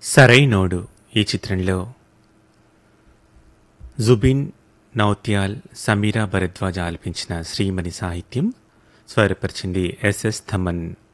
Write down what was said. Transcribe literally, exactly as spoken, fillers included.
సరైనోడు ఈ చిత్రంలో జుబిన్ నౌత్యాల్, సమీరా భరద్వాజ్ ఆలపించిన శ్రీమణి సాహిత్యం, స్వరపరిచింది ఎస్ఎస్ థమన్.